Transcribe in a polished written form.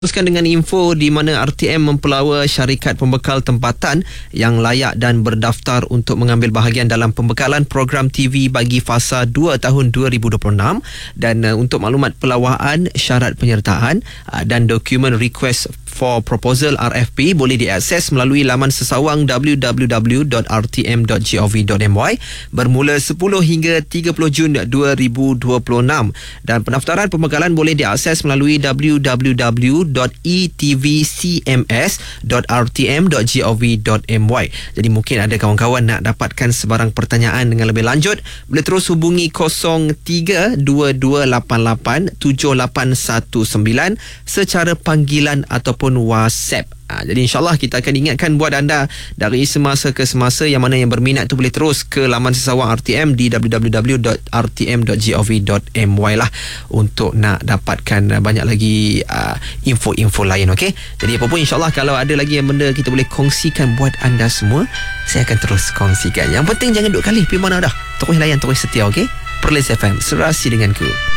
Teruskan dengan info di mana RTM mempelawa syarikat pembekal tempatan yang layak dan berdaftar untuk mengambil bahagian dalam pembekalan program TV bagi fasa 2 tahun 2026. Dan untuk maklumat pelawaan, syarat penyertaan dan dokumen request for proposal RFP boleh diakses melalui laman sesawang www.rtm.gov.my bermula 10 hingga 30 Jun 2026. Dan pendaftaran pembekalan boleh diakses melalui www.etvcms.rtm.gov.my. Jadi mungkin ada kawan-kawan nak dapatkan sebarang pertanyaan dengan lebih lanjut, boleh terus hubungi 0322887819 secara panggilan ataupun WhatsApp. Jadi insyaAllah kita akan ingatkan buat anda dari semasa ke semasa. Yang mana yang berminat tu boleh terus ke laman sesawang RTM di www.rtm.gov.my lah untuk nak dapatkan banyak lagi info-info lain. Okay? Jadi apa pun insyaAllah kalau ada lagi yang benda kita boleh kongsikan buat anda semua, saya akan terus kongsikan. Yang penting jangan duduk kali pergi mana dah. Terus layan, terus setia. Okay? Perlis FM, serasi denganku.